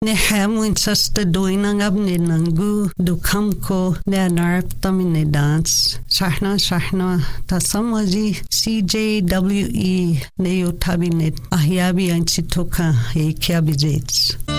Ne hamuin sasta doinangab ne nangu do kamko ne anarptam ne dance. Shahna ta samaji CJWE ne yotabinet ahyabi anchitoka e kiabijets.